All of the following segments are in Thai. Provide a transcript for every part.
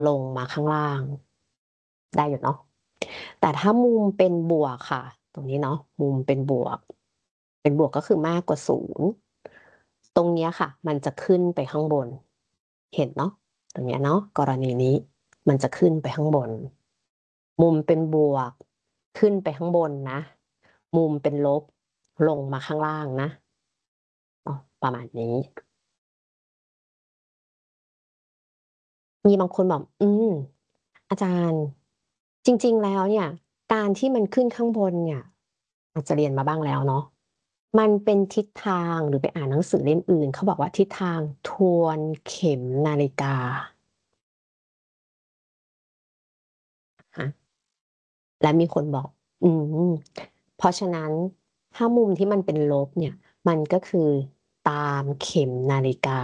ลงมาข้างล่างได้อยู่เนาะแต่ถ้ามุมเป็นบวกค่ะตรงนี้เนาะมุมเป็นบวกก็คือมากกว่า0ตรงเนี้ยค่ะมันจะขึ้นไปข้างบนเห็นเนาะตรงเนี้ยเนาะกรณีนี้มันจะขึ้นไปข้างบนมุมเป็นบวกขึ้นไปข้างบนนะมุมเป็นลบลงมาข้างล่างนะประมาณนี้มีบางคนบอกอาจารย์จริงๆแล้วเนี่ยการที่มันขึ้นข้างบนเนี่ยอาจจะเรียนมาบ้างแล้วเนาะมันเป็นทิศทางหรือไปอ่านหนังสือเล่มอื่นเขาบอกว่าทิศทางทวนเข็มนาฬิกาฮะและมีคนบอกอืมเพราะฉะนั้นถ้ามุมที่มันเป็นลบเนี่ยมันก็คือตามเข็มนาฬิกา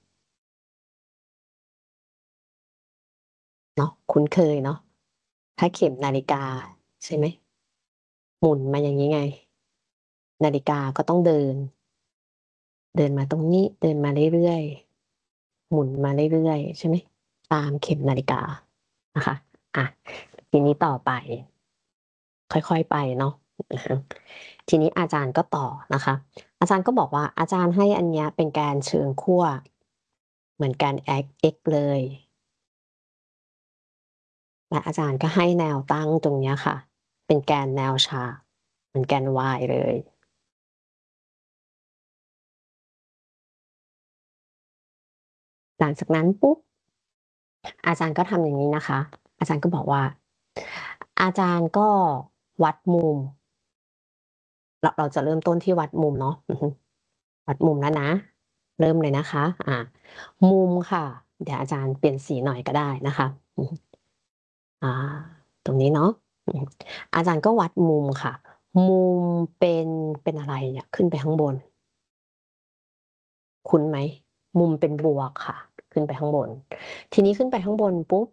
เนาะคุ้นเคยเนาะถ้าเข็มนาฬิกาใช่ไหมหมุนมาอย่างนี้ไงนาฬิกาก็ต้องเดินมาตรงนี้เดินมาเรื่อยๆหมุนมาเรื่อยๆใช่ไหมตามเข็มนาฬิกานะคะอ่ะทีนี้ต่อไปค่อยๆไปเนาะนะคะทีนี้อาจารย์ก็ต่อนะคะอาจารย์ก็บอกว่าอาจารย์ให้อันเนี้ยเป็นแกนเชิงขั้วเหมือนแกน x เลยและอาจารย์ก็ให้แนวตั้งตรงเนี้ยค่ะเป็นแกนแนวฉากเหมือนแกน y เลยหลังจากนั้นปุ๊บอาจารย์ก็ทำอย่างนี้นะคะอาจารย์ก็บอกว่าอาจารย์ก็วัดมุมเราจะเริ่มต้นที่วัดมุมเนาะวัดมุมแล้วนะเริ่มเลยนะคะมุมค่ะเดี๋ยวอาจารย์เปลี่ยนสีหน่อยก็ได้นะคะอ่าตรงนี้เนาะอืมอาจารย์ก็วัดมุมค่ะมุมเป็นอะไรเนี่ยขึ้นไปข้างบนคุ้นไหมมุมเป็นบวกค่ะขึ้นไปข้างบนทีนี้ขึ้นไปข้างบนปุ๊บ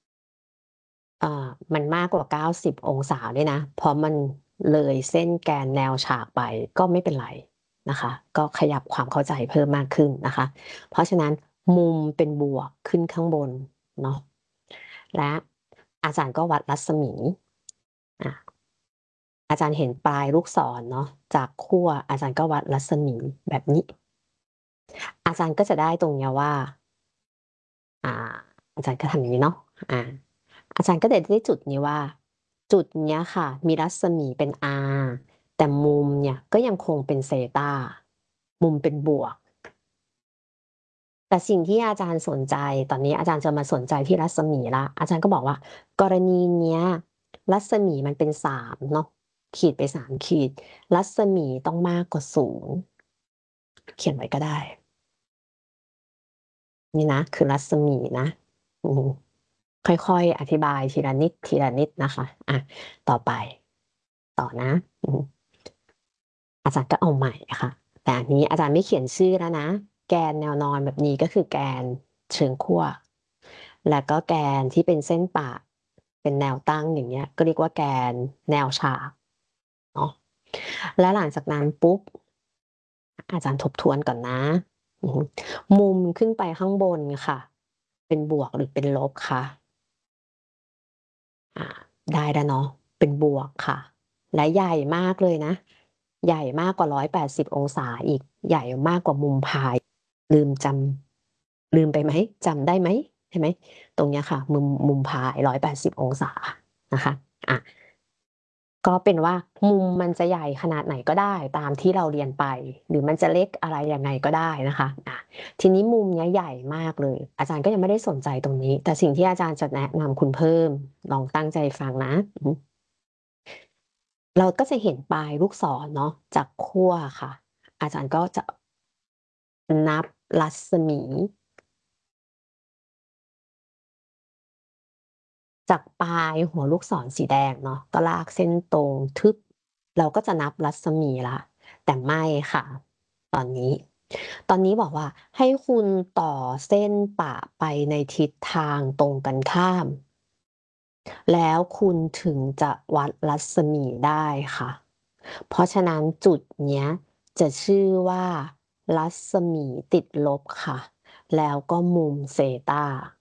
มันมากกว่า90องศาด้วยนะเพราะมันเลยเส้นแกนแนวฉากไปก็ไม่เป็นไรนะคะก็ขยับความเข้าใจเพิ่มมากขึ้นนะคะเพราะฉะนั้นมุมเป็นบวกขึ้นข้างบนเนาะและอาจารย์ก็วัดรัศมีอ่ะอาจารย์เห็นปลายลูกศรเนาะจากขั้วอาจารย์ก็วัดรัศมีแบบนี้อาจารย์ก็จะได้ตรงเนี้ยว่าอ่าอาจารย์ก็ทำอย่างนี้เนาะอ่า อาจารย์ก็ได้จุดนี้ว่าจุดเนี้ยค่ะมีรัศมีเป็น r แต่มุมเนี่ยก็ยังคงเป็นเซตามุมเป็นบวกแต่สิ่งที่อาจารย์สนใจตอนนี้อาจารย์จะมาสนใจที่รัศมีละอาจารย์ก็บอกว่ากรณีเนี้ยรัศมีมันเป็น3เนาะขีดไป3 ขีดรัศมีต้องมากกว่า0เขียนไว้ก็ได้นี่นะคือรัศมีนะอืมค่อยๆอธิบายทีละนิดทีละนิดนะคะต่อไปต่อนะอืม อาจารย์ก็เอาใหม่ค่ะแต่อันนี้อาจารย์ไม่เขียนชื่อแล้วนะแกนแนวนอนแบบนี้ก็คือแกนเชิงขั้วแล้วก็แกนที่เป็นเส้นปะเป็นแนวตั้งอย่างเงี้ยก็เรียกว่าแกนแนวฉากเนาะแล้วหลังจากนั้นปุ๊บอาจารย์ทบทวนก่อนนะอือฮึมุมขึ้นไปข้างบนค่ะเป็นบวกหรือเป็นลบคะอ่าได้แล้วเนาะเป็นบวกค่ะและใหญ่มากเลยนะใหญ่มากกว่า180องศาอีกใหญ่มากกว่ามุมพาย ลืมไปไหมจำได้ไหมใช่ไหมตรงเนี้ยค่ะมุมพาย180องศานะคะอ่ะก็เป็นว่ามุมมันจะใหญ่ขนาดไหนก็ได้ตามที่เราเรียนไปหรือมันจะเล็กอะไรยังไงก็ได้นะคะทีนี้มุมเนี้ยใหญ่มากเลยอาจารย์ก็ยังไม่ได้สนใจตรงนี้แต่สิ่งที่อาจารย์จะแนะนำคุณเพิ่มลองตั้งใจฟังนะเราก็จะเห็นปลายลูกศรเนาะจากขั้วค่ะอาจารย์ก็จะนับรัศมี จากปลายหัวลูกศรสีแดงเนาะก็ลากเส้นตรงทึบเราก็จะนับรัศมีละแต่ไม่ค่ะตอนนี้ตอนนี้บอกว่าให้คุณต่อเส้นปะไปในทิศทางตรงกันข้ามแล้วคุณถึงจะวัดรัศมีได้ค่ะเพราะฉะนั้นจุดเนี้ยจะชื่อว่ารัศมีติดลบค่ะแล้วก็มุมเซตา